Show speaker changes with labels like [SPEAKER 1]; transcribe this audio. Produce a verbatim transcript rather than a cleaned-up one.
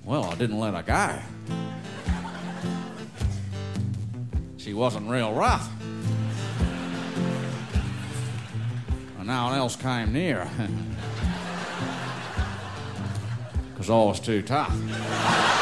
[SPEAKER 1] Well, I didn't let her go. She wasn't real rough. And no one else came near her. Because I was too tough.